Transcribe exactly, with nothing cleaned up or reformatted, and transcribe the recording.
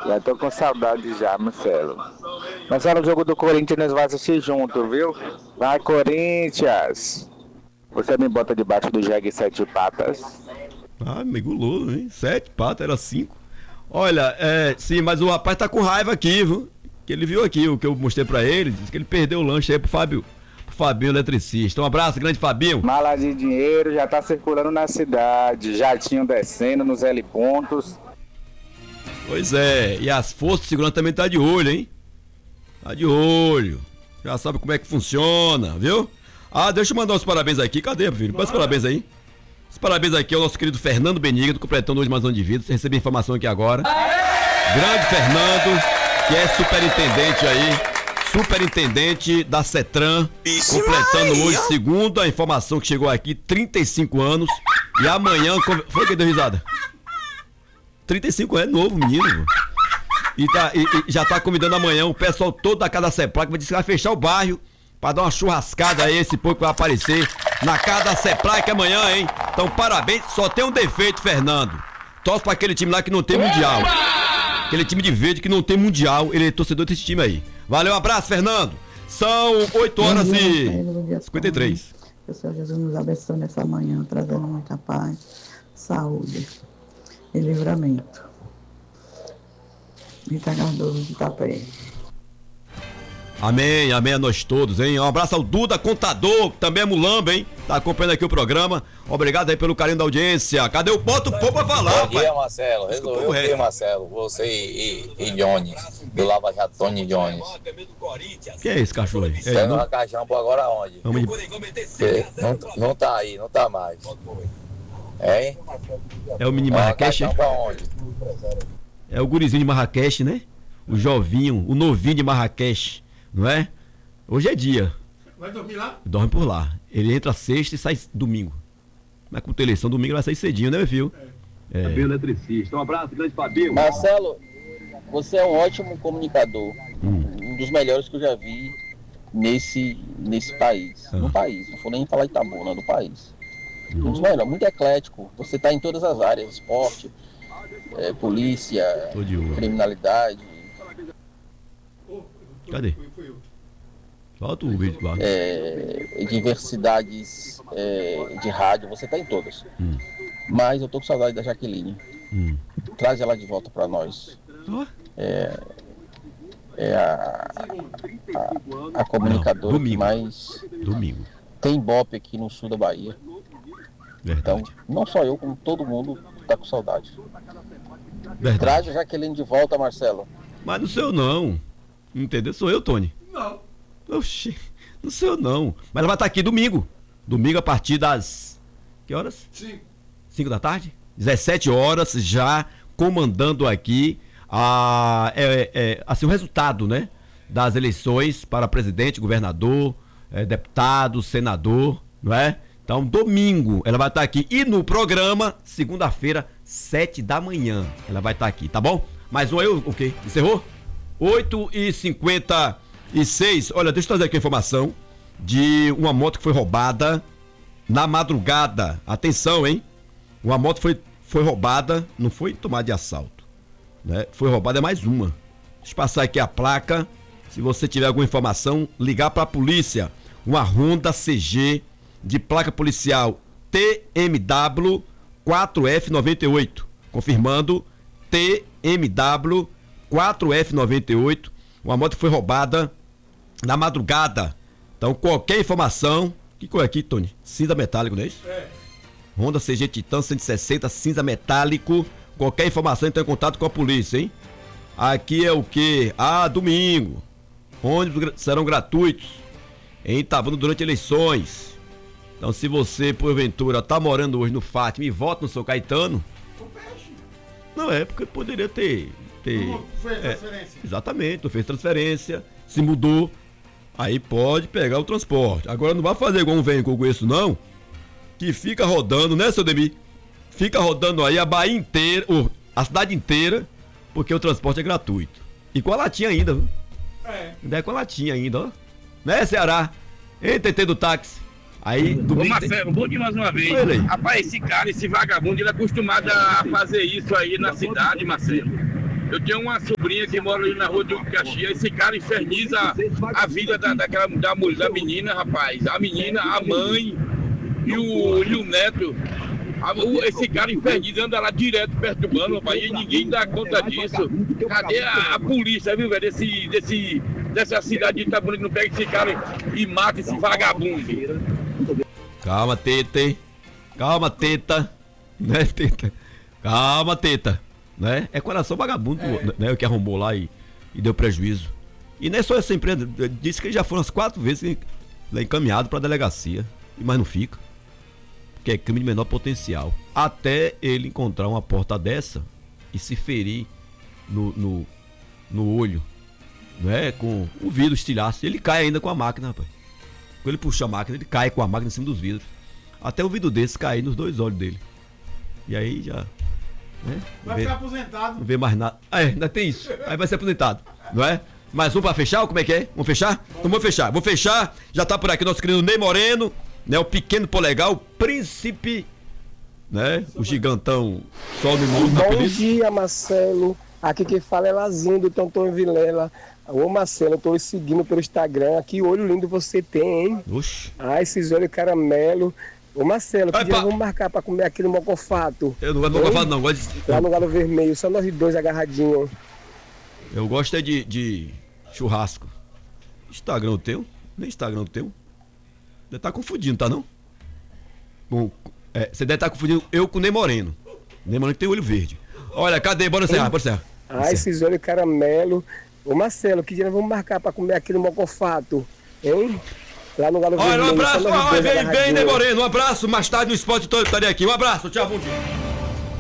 Já tô com saudade já, Marcelo. Marcelo, o jogo do Corinthians nós vamos assistir junto, viu? Vai, Corinthians! Você me bota debaixo do jegue sete patas. Ah, me gulou, hein? Sete patas, era cinco. Olha, é, sim, mas o rapaz tá com raiva aqui, viu? Que ele viu aqui o que eu mostrei pra ele, disse que ele perdeu o lanche aí pro Fábio, pro Fabinho eletricista. Um abraço, grande Fabinho. Mala de dinheiro já tá circulando na cidade, jatinho descendo nos helipontos. Pois é, e as forças de segurança também tá de olho, hein? Tá de olho. Já sabe como é que funciona, viu? Ah, deixa eu mandar os parabéns aqui. Cadê, filho? Manda os parabéns aí. Os parabéns aqui ao nosso querido Fernando Benigno, completando hoje mais um ano de vida. Você recebeu informação aqui agora. Grande Fernando, que é superintendente aí, superintendente da CETRAN, completando hoje, segundo a informação que chegou aqui, trinta e cinco anos. E amanhã... Foi que deu risada? trinta e cinco é novo, menino. E, tá, e, e já tá convidando amanhã o pessoal todo da Casa Seplac, vai dizer que vai fechar o bairro pra dar uma churrascada aí, esse povo que vai aparecer na Casa Seplac amanhã, hein? Então parabéns, só tem um defeito, Fernando. Torce pra aquele time lá que não tem mundial. Aquele time de verde que não tem mundial, ele é torcedor desse time aí. Valeu, um abraço, Fernando. São oito horas e cinquenta e três. Que o Senhor Jesus nos abençoe nessa manhã, trazendo muita paz, saúde e livramento. Rita Cardoso de Itapé. Amém, amém a nós todos, hein? Um abraço ao Duda Contador, que também é mulamba, hein? Tá acompanhando aqui o programa. Obrigado aí pelo carinho da audiência. Cadê o ponto pô pra falar, Bom dia, Marcelo. Resolveu o quê, Marcelo? Você e, e, e Jones, do Lava Jato, Tony Jones. Quem é esse cachorro aí? Você é, no Racajampo agora aonde? Vamos de... não, não tá aí, não tá mais. Hein? É o mini Marrakech? É o gurizinho de Marrakech, né? O jovinho, o novinho de Marrakech, não é? Hoje é dia. Vai dormir lá? Dorme por lá. Ele entra sexta e sai domingo. Mas como tem eleição domingo, ele vai sair cedinho, né, meu filho? É. Fabinho eletricista. Um abraço, grande Fabinho. Marcelo, você é um ótimo comunicador. Hum. Um dos melhores que eu já vi nesse, nesse país. Ah. No país. Não vou nem falar Itabuna, no país. Hum. Um dos melhores, muito eclético. Você está em todas as áreas, esporte, é, polícia, criminalidade. Cadê? Solta o vídeo lá. É, diversidades é, de rádio, você tá em todas. Hum. Mas eu tô com saudade da Jaqueline. Hum. Traz ela de volta para nós. Oh. É, é a, a, a comunicadora Não, que mais domingo. Tem ibope aqui no sul da Bahia. Verdade. Então, não só eu, como todo mundo tá com saudade. Verdade. Traz a Jaqueline de volta, Marcelo. Mas não sou eu não. Entendeu? Sou eu, Tony. Não. Oxi, não sei eu não. Mas ela vai estar aqui domingo. Domingo a partir das... Que horas? Cinco. Cinco da tarde? dezessete horas, já comandando aqui a, é, é, assim, o resultado, né? Das eleições para presidente, governador, é, deputado, senador, não é? Então, domingo ela vai estar aqui. E no programa, segunda-feira, sete da manhã, ela vai estar aqui, tá bom? Mais um aí, o quê? Encerrou? oito e cinquenta e seis. Olha, deixa eu trazer aqui a informação de uma moto que foi roubada na madrugada. Atenção, hein? Uma moto foi, foi roubada, não foi tomada de assalto, né? Foi roubada, é mais uma. Deixa eu passar aqui a placa. Se você tiver alguma informação, ligar para a polícia. Uma Honda C G de placa policial T M W quatro F noventa e oito. Confirmando, T M W quatro F noventa e oito. Uma moto foi roubada na madrugada. Então, qualquer informação... Que cor é aqui, Tony? Cinza metálico, não é isso? É. Honda C G Titan cento e sessenta, cinza metálico. Qualquer informação, entra em contato com a polícia, hein? Aqui é o quê? Ah, domingo. Ônibus serão gratuitos em Itabuna durante eleições. Então, se você, porventura, tá morando hoje no Fátima e vota no São Caetano... Não, é porque poderia ter... ter não fez transferência. É, exatamente, não fez transferência, se mudou, aí pode pegar o transporte. Agora não vai fazer igual um velho que eu conheço, não, que fica rodando, né, seu Demi? Fica rodando aí a Bahia inteira, ou a cidade inteira, porque o transporte é gratuito. E com a latinha ainda, viu? É. Ainda é com a latinha ainda, ó. Né, Ceará? Ei, T T do táxi. Aí, domingo. Ô, Marcelo, bom de mais uma vez. Rapaz, esse cara, esse vagabundo, ele é acostumado a fazer isso aí na cidade, Marcelo. Eu tenho uma sobrinha que mora ali na rua do Caxias. Esse cara inferniza a vida da, daquela, da, da menina, rapaz. A menina, a mãe e o, e o neto. A, o, esse cara inferniza, anda lá direto perturbando, rapaz. E ninguém dá conta disso. Cadê a, a polícia, viu, velho? Desse, desse, dessa cidade de Itabuna que não pega esse cara e mata esse vagabundo. Calma, teta, hein? Calma, teta. Né, teta? Calma, teta. Né? É coração vagabundo, é. Né? O que arrombou lá e, e deu prejuízo. E não é só essa empresa. Disse que ele já foram as quatro vezes encaminhado para a delegacia. Mas não fica. Porque é crime de menor potencial. Até ele encontrar uma porta dessa e se ferir no, no, no olho. Né? Com o vidro estilhaço. Ele cai ainda com a máquina, rapaz. Quando ele puxa a máquina, ele cai com a máquina em cima dos vidros. Até o vidro desse cair nos dois olhos dele. E aí já... Né? Vai vê, ficar aposentado. Não vê mais nada. Ah, é, ainda tem isso. Aí vai ser aposentado, não é? Mais um pra fechar? Como é que é? Vamos fechar? Então vamos fechar. Vou fechar. Já tá por aqui nosso querido Ney Moreno, né? O pequeno polegar, o príncipe, né? O gigantão sol no mundo. Bom dia, Marcelo. Aqui quem fala é Lazinho do Tonton Vilela. Ô Marcelo, eu tô lhe seguindo pelo Instagram. Que olho lindo você tem, hein? Oxi. Ah, esses olhos caramelo. Ô Marcelo, que Ai, dia pá. vamos marcar pra comer aqui no Mocofato? Eu não gosto de mocofato, não. Gosto de... Lá no Galo Vermelho, só nós dois agarradinhos. Eu gosto é de, de churrasco. Instagram o teu? Nem Instagram o teu. Deve tá confundindo, tá não? Bom, é, você deve estar tá confundindo eu com o Ney Moreno. Ney Moreno que tem olho verde. Olha, cadê? Bora encerrar, bora encerrar. Ah, esses olhos caramelo. Ô Marcelo, que dia nós vamos marcar pra comer aqui no Mocofato? Hein? Lá no Galo Olha, Vermelho. um abraço, só nós ó, dois vem, vem, agarradinhos. Ney Moreno. Um abraço, mais tarde no Esporte Todo estaria aqui. Um abraço, tchau, bom dia.